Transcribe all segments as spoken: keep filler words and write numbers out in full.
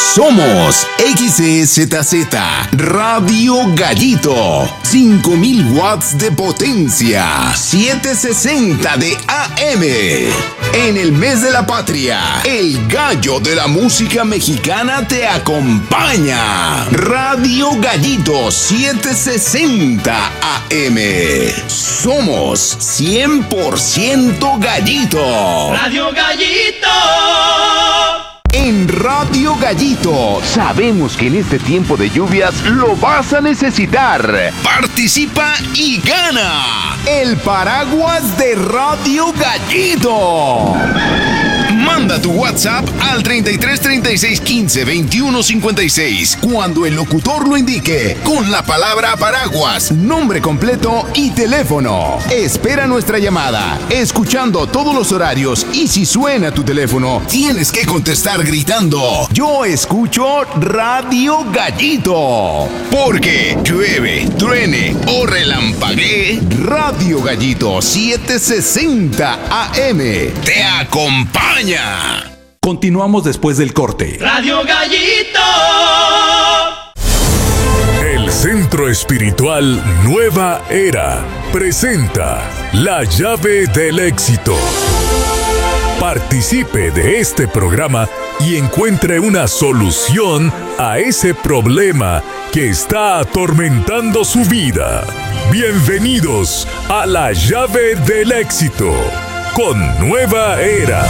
Somos X E Z Z Radio Gallito. cinco mil watts de potencia. setecientos sesenta de A M. En el mes de la patria, el gallo de la música mexicana te acompaña. Radio Gallito setecientos sesenta A M. Somos cien por ciento gallito. Radio Gallito. En Radio Gallito sabemos que en este tiempo de lluvias lo vas a necesitar. Participa y gana el paraguas de Radio Gallito. Manda tu WhatsApp al treinta y tres, treinta y seis, quince, veintiuno, cincuenta y seis cuando el locutor lo indique con la palabra paraguas, nombre completo y teléfono. Espera nuestra llamada, escuchando todos los horarios, y si suena tu teléfono, tienes que contestar gritando: yo escucho Radio Gallito. Porque llueve, truene o relampaguee, Radio Gallito setecientos sesenta A M te acompaña. Continuamos después del corte. Radio Gallito. El Centro Espiritual Nueva Era presenta La Llave del Éxito. Participe de este programa y encuentre una solución a ese problema que está atormentando su vida. Bienvenidos a La Llave del Éxito con Nueva Era.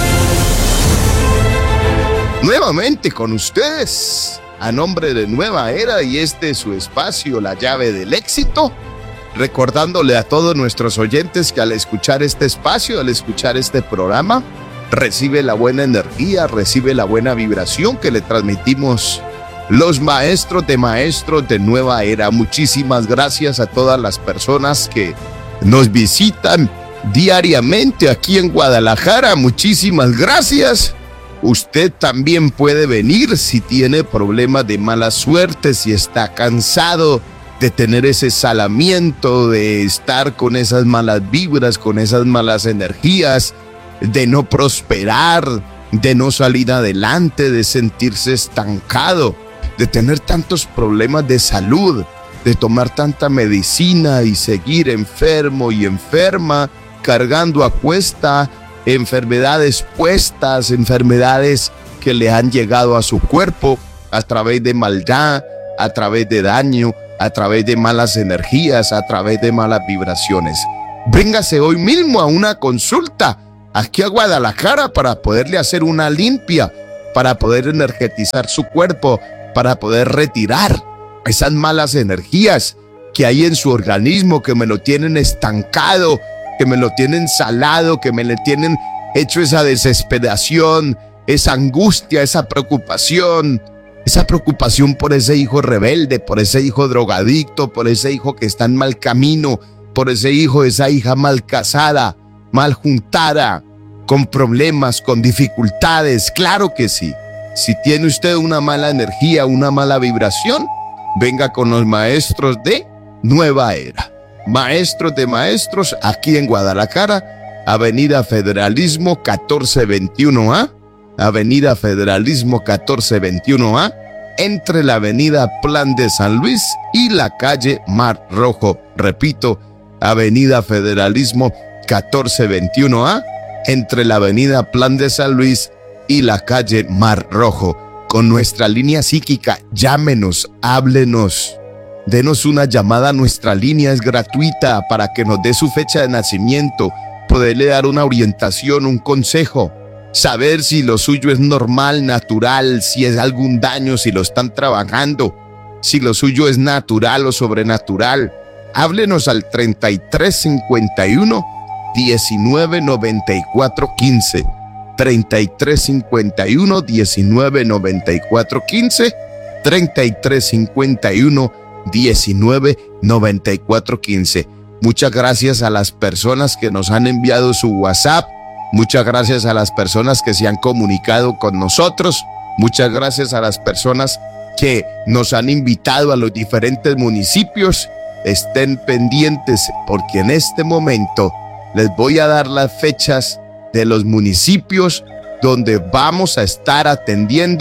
Nuevamente con ustedes, a nombre de Nueva Era, y este es su espacio, La Llave del Éxito, recordándole a todos nuestros oyentes que al escuchar este espacio, al escuchar este programa, recibe la buena energía, recibe la buena vibración que le transmitimos los maestros de maestros de Nueva Era. Muchísimas gracias a todas las personas que nos visitan diariamente aquí en Guadalajara. Muchísimas gracias. Usted también puede venir si tiene problemas de mala suerte, si está cansado de tener ese salamiento, de estar con esas malas vibras, con esas malas energías, de no prosperar, de no salir adelante, de sentirse estancado, de tener tantos problemas de salud, de tomar tanta medicina y seguir enfermo y enferma, cargando a cuesta enfermedades puestas, enfermedades que le han llegado a su cuerpo a través de maldad, a través de daño, a través de malas energías, a través de malas vibraciones. Véngase hoy mismo a una consulta aquí a Guadalajara para poderle hacer una limpia, para poder energetizar su cuerpo, para poder retirar esas malas energías que hay en su organismo, que me lo tienen estancado, que me lo tienen salado, que me le tienen hecho esa desesperación, esa angustia, esa preocupación, esa preocupación por ese hijo rebelde, por ese hijo drogadicto, por ese hijo que está en mal camino, por ese hijo, esa hija mal casada, mal juntada, con problemas, con dificultades. Claro que sí. Si tiene usted una mala energía, una mala vibración, venga con los maestros de Nueva Era. Maestros de maestros aquí en Guadalajara, Avenida Federalismo catorce veintiuno A, Avenida Federalismo catorce veintiuno A, entre la Avenida Plan de San Luis y la calle Mar Rojo. Repito, Avenida Federalismo catorce veintiuno A, entre la Avenida Plan de San Luis y la calle Mar Rojo. Con nuestra línea psíquica, llámenos, háblenos. Denos una llamada, nuestra línea es gratuita para que nos dé su fecha de nacimiento, poderle dar una orientación, un consejo, saber si lo suyo es normal, natural, si es algún daño, si lo están trabajando, si lo suyo es natural o sobrenatural. Háblenos al treinta y tres, cincuenta y uno, diecinueve, noventa y cuatro, quince. treinta y tres, cincuenta y uno, diecinueve, noventa y cuatro, quince. treinta y tres, cincuenta y uno, diecinueve, noventa y cuatro, quince. Muchas gracias a las personas que nos han enviado su WhatsApp. Muchas gracias a las personas que se han comunicado con nosotros. Muchas gracias a las personas que nos han invitado a los diferentes municipios. Estén pendientes porque en este momento les voy a dar las fechas de los municipios donde vamos a estar atendiendo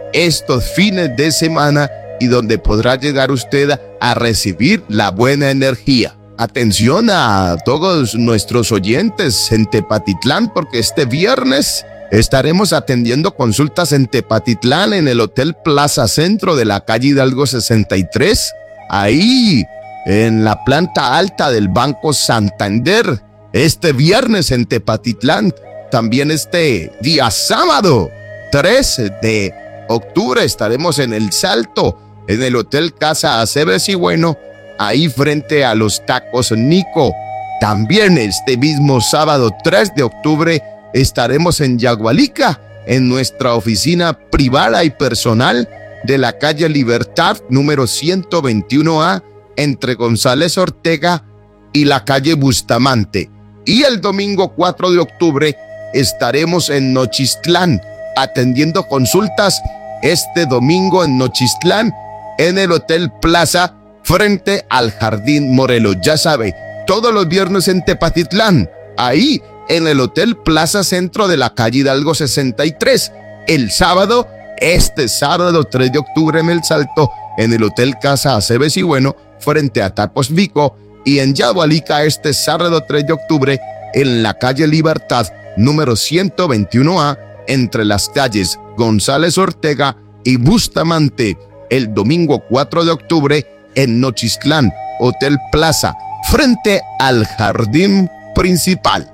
estos fines de semana y donde podrá llegar usted a recibir la buena energía. Atención a todos nuestros oyentes en Tepatitlán, porque este viernes estaremos atendiendo consultas en Tepatitlán en el Hotel Plaza Centro de la calle Hidalgo sesenta y tres, ahí en la planta alta del Banco Santander. Este viernes en Tepatitlán, también este día sábado tres de octubre estaremos en El Salto, en el Hotel Casa Aceves y Bueno, ahí frente a los tacos Nico. También este mismo sábado tres de octubre estaremos en Yagualica, en nuestra oficina privada y personal de la calle Libertad, número ciento veintiuno A, entre González Ortega y la calle Bustamante. Y el domingo cuatro de octubre estaremos en Nochistlán, atendiendo consultas este domingo en Nochistlán, en el Hotel Plaza, frente al Jardín Morelos. Ya sabe, todos los viernes en Tepatitlán, ahí en el Hotel Plaza Centro de la calle Hidalgo sesenta y tres. El sábado, este sábado tres de octubre en El Salto, en el Hotel Casa Aceves y Bueno, frente a Tacos Vico. Y en Yagualica, este sábado tres de octubre, en la calle Libertad, número ciento veintiuno A, entre las calles González Ortega y Bustamante. El domingo cuatro de octubre en Nochistlán, Hotel Plaza, frente al Jardín Principal.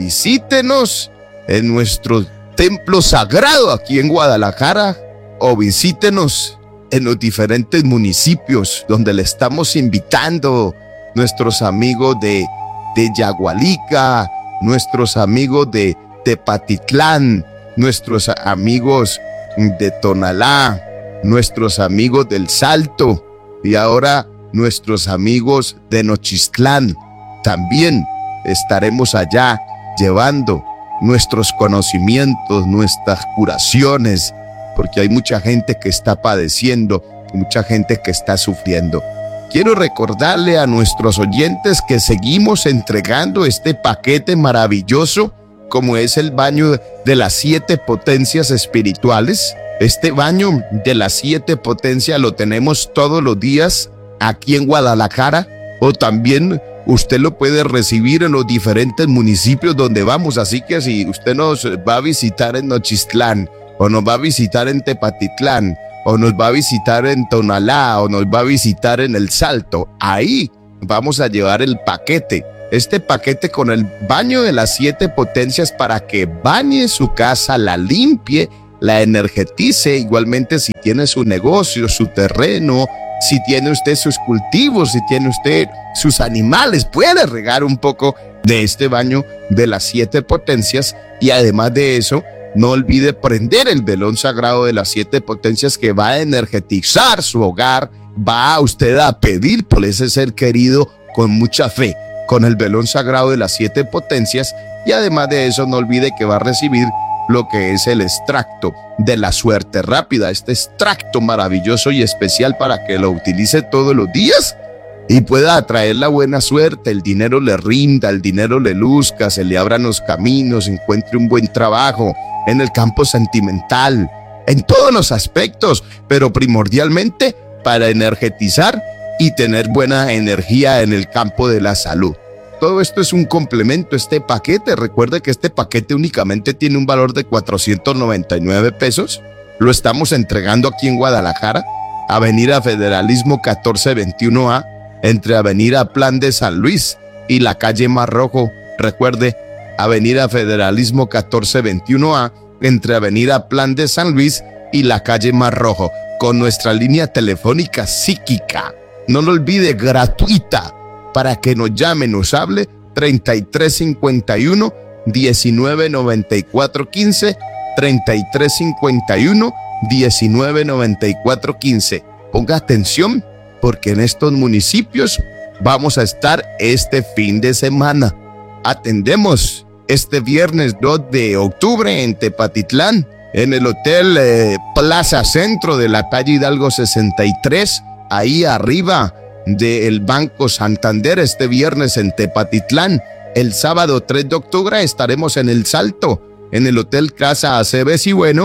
Visítenos en nuestro templo sagrado aquí en Guadalajara, o visítenos en los diferentes municipios donde le estamos invitando, nuestros amigos de, de Yagualica, nuestros amigos de Tepatitlán, nuestros amigos de Tonalá, nuestros amigos del Salto y ahora nuestros amigos de Nochistlán. También estaremos allá llevando nuestros conocimientos, nuestras curaciones, porque hay mucha gente que está padeciendo, mucha gente que está sufriendo. Quiero recordarle a nuestros oyentes que seguimos entregando este paquete maravilloso, como es el baño de las siete potencias espirituales. Este baño de las siete potencias lo tenemos todos los días aquí en Guadalajara, o también usted lo puede recibir en los diferentes municipios donde vamos. Así que si usted nos va a visitar en Nochistlán, o nos va a visitar en Tepatitlán, o nos va a visitar en Tonalá, o nos va a visitar en El Salto, ahí vamos a llevar el paquete. Este paquete con el baño de las siete potencias para que bañe su casa, la limpie, la energetice. Igualmente, si tiene su negocio, su terreno, si tiene usted sus cultivos, si tiene usted sus animales, puede regar un poco de este baño de las siete potencias. Y además de eso, no olvide prender el velón sagrado de las siete potencias, que va a energetizar su hogar. Va usted a pedir por ese ser querido con mucha fe, con el velón sagrado de las siete potencias. Y además de eso, no olvide que va a recibir lo que es el extracto de la suerte rápida, este extracto maravilloso y especial para que lo utilice todos los días y pueda atraer la buena suerte, el dinero le rinda, el dinero le luzca, se le abran los caminos, encuentre un buen trabajo en el campo sentimental, en todos los aspectos, pero primordialmente para energetizar y tener buena energía en el campo de la salud. Todo esto es un complemento, este paquete. Recuerde que este paquete únicamente tiene un valor de cuatrocientos noventa y nueve pesos. Lo estamos entregando aquí en Guadalajara, Avenida Federalismo catorce veintiuno A, entre Avenida Plan de San Luis y la calle Mar Rojo. Recuerde, Avenida Federalismo catorce veintiuno A, entre Avenida Plan de San Luis y la calle Mar Rojo, con nuestra línea telefónica psíquica. No lo olvide, gratuita, para que nos llame, nos hable, treinta y tres cincuenta y uno, diecinueve noventa y cuatro quince, treinta y tres cincuenta y uno, diecinueve noventa y cuatro quince. Ponga atención, porque en estos municipios vamos a estar este fin de semana. Atendemos este viernes dos de octubre en Tepatitlán, en el Hotel eh, Plaza Centro de la calle Hidalgo sesenta y tres, ahí arriba del Banco Santander. Este viernes en Tepatitlán. El sábado tres de octubre estaremos en El Salto, en el Hotel Casa Aceves y Bueno,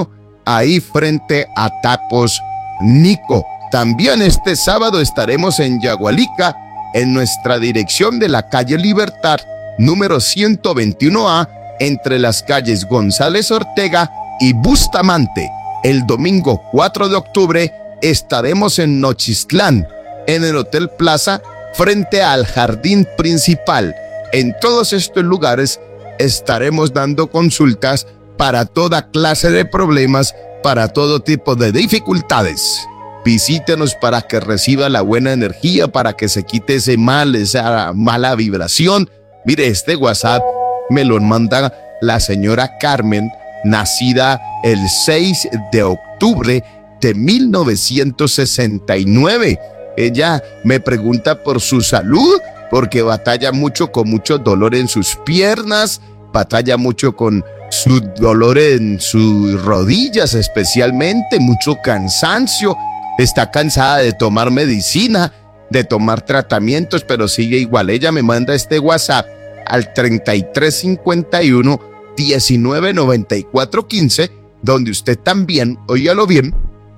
ahí frente a Tacos Nico. También este sábado estaremos en Yagualica, en nuestra dirección de la calle Libertad, número ciento veintiuno A, entre las calles González Ortega y Bustamante. El domingo cuatro de octubre estaremos en Nochistlán, en el Hotel Plaza, frente al Jardín Principal. En todos estos lugares estaremos dando consultas para toda clase de problemas, para todo tipo de dificultades. Visítenos para que reciba la buena energía, para que se quite ese mal, esa mala vibración. Mire, este WhatsApp me lo manda la señora Carmen, nacida el seis de octubre de mil novecientos sesenta y nueve. Ella me pregunta por su salud, porque batalla mucho con mucho dolor en sus piernas, batalla mucho con su dolor en sus rodillas especialmente, mucho cansancio. Está cansada de tomar medicina, de tomar tratamientos, pero sigue igual. Ella me manda este WhatsApp al treinta y tres cincuenta y uno, diecinueve noventa y cuatro quince, donde usted también, óigalo bien,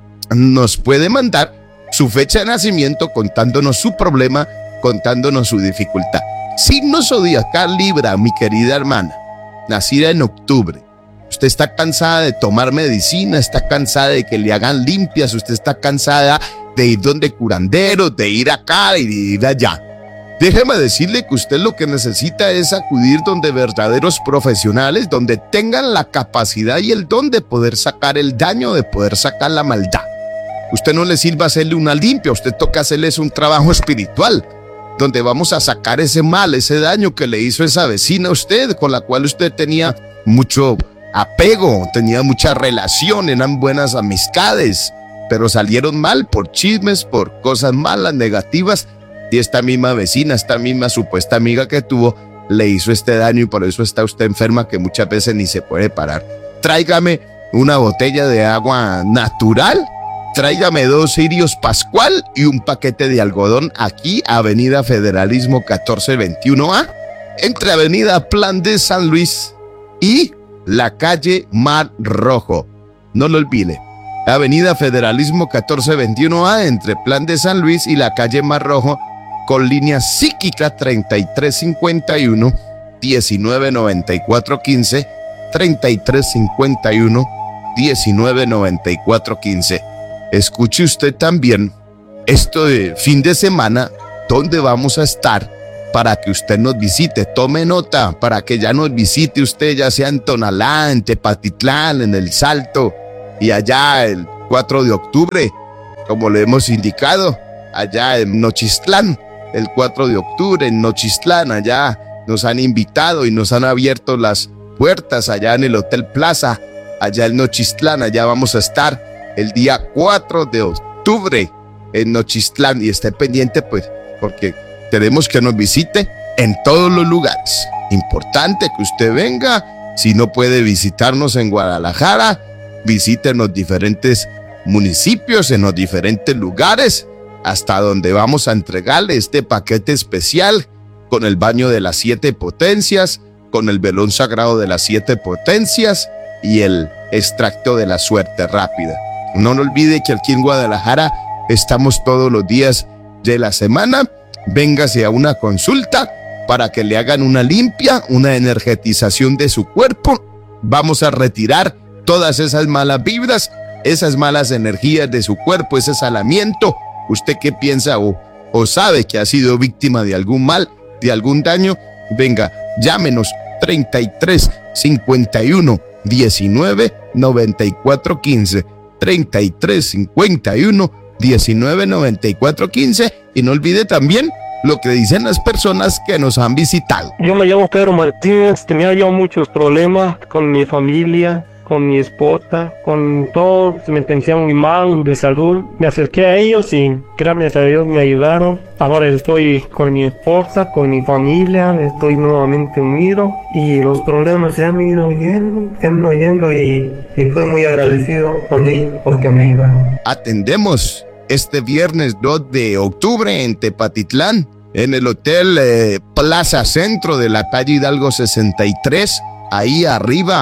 nos puede mandar su fecha de nacimiento contándonos su problema, contándonos su dificultad. Signo zodiacal Libra, mi querida hermana, nacida en octubre. Usted está cansada de tomar medicina, está cansada de que le hagan limpias, usted está cansada de ir donde curanderos, de ir acá y de ir allá. Déjeme decirle que usted lo que necesita es acudir donde verdaderos profesionales, donde tengan la capacidad y el don de poder sacar el daño, de poder sacar la maldad. Usted no le sirva hacerle una limpia, usted toca hacerles un trabajo espiritual, donde vamos a sacar ese mal, ese daño que le hizo esa vecina a usted, con la cual usted tenía mucho apego, tenía mucha relación, eran buenas amistades, pero salieron mal por chismes, por cosas malas, negativas, y esta misma vecina, esta misma supuesta amiga que tuvo, le hizo este daño y por eso está usted enferma, que muchas veces ni se puede parar. Tráigame una botella de agua natural, tráigame dos cirios Pascual y un paquete de algodón aquí, Avenida Federalismo catorce veintiuno A, entre Avenida Plan de San Luis y la calle Mar Rojo. No lo olvide, Avenida Federalismo catorce veintiuno A, entre Plan de San Luis y la calle Mar Rojo, con línea psíquica treinta y tres cincuenta y uno, diecinueve noventa y cuatro quince, treinta y tres cincuenta y uno, diecinueve noventa y cuatro quince. Escuche usted también esto de fin de semana, donde vamos a estar para que usted nos visite. Tome nota para que ya nos visite usted, ya sea en Tonalá, en Tepatitlán, en El Salto, y allá el cuatro de octubre, como le hemos indicado, allá en Nochistlán, el cuatro de octubre en Nochistlán, allá nos han invitado y nos han abierto las puertas allá en el Hotel Plaza, allá en Nochistlán. Allá vamos a estar el día cuatro de octubre en Nochistlán, y esté pendiente pues, porque tenemos que nos visite en todos los lugares. Importante que usted venga. Si no puede visitarnos en Guadalajara, visite en los diferentes municipios, en los diferentes lugares, hasta donde vamos a entregarle este paquete especial con el baño de las siete potencias, con el velón sagrado de las siete potencias y el extracto de la suerte rápida. No lo olvide que aquí en Guadalajara estamos todos los días de la semana. Véngase a una consulta para que le hagan una limpia, una energetización de su cuerpo. Vamos a retirar todas esas malas vibras, esas malas energías de su cuerpo, ese salamiento. ¿Usted qué piensa o, o sabe que ha sido víctima de algún mal, de algún daño? Venga, llámenos treinta y tres cincuenta y uno, diecinueve noventa y cuatro quince, treinta y tres cincuenta y uno, diecinueve noventa y cuatro quince, y no olvide también lo que dicen las personas que nos han visitado. Yo me llamo Pedro Martínez, tenía yo muchos problemas con mi familia, con mi esposa, con todo, me sentía muy mal de salud. Me acerqué a ellos y gracias a Dios me ayudaron. Ahora estoy con mi esposa, con mi familia, estoy nuevamente unido y los problemas se han ido yendo, se han ido yendo y, y estoy muy agradecido por ellos porque me ayudaron. Atendemos este viernes dos de octubre en Tepatitlán, en el Hotel eh, Plaza Centro de la calle Hidalgo sesenta y tres, ahí arriba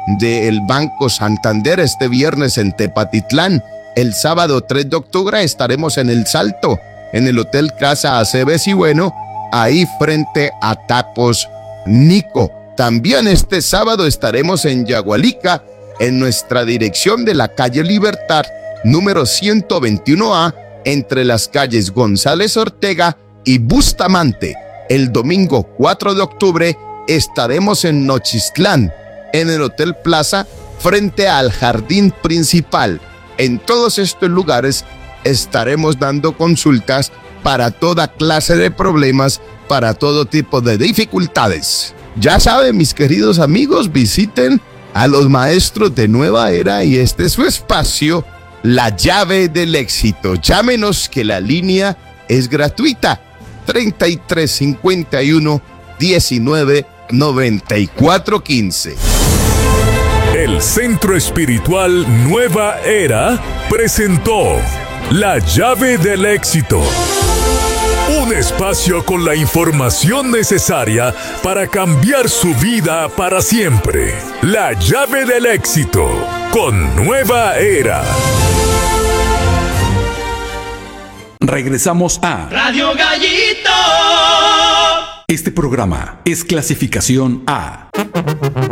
del Banco Santander este viernes en Tepatitlán. El sábado tres de octubre estaremos en El Salto, en el Hotel Casa Aceves y Bueno, ahí frente a Tapos Nico. También este sábado estaremos en Yagualica, en nuestra dirección de la calle Libertad, número ciento veintiuno A, entre las calles González Ortega y Bustamante. El domingo cuatro de octubre estaremos en Nochistlán, en el Hotel Plaza, frente al Jardín Principal. En todos estos lugares estaremos dando consultas para toda clase de problemas, para todo tipo de dificultades. Ya saben, mis queridos amigos, visiten a los maestros de Nueva Era y este es su espacio, La Llave del Éxito. Llámenos que la línea es gratuita. treinta y tres cincuenta y uno diecinueve noventa y cuatro quince. El Centro Espiritual Nueva Era presentó La Llave del Éxito. Un espacio con la información necesaria para cambiar su vida para siempre. La Llave del Éxito con Nueva Era. Regresamos a Radio Gallito. Este programa es clasificación A.